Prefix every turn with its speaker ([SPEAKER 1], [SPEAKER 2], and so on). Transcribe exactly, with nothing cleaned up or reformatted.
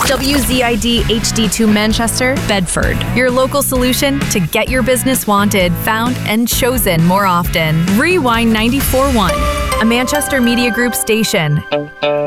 [SPEAKER 1] W Z I D H D two Manchester, Bedford. Your local solution to get your business wanted, found, and chosen more often. Rewind ninety-four point one, a Manchester Media Group station.